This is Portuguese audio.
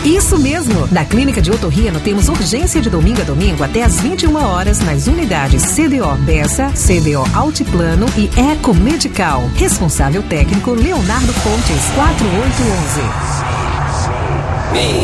Isso mesmo! Na Clínica de Otorrino temos urgência de domingo a domingo até às 21 horas nas unidades CDO Bessa, CDO Altiplano e Eco Medical. Responsável técnico Leonardo Fontes, 4811.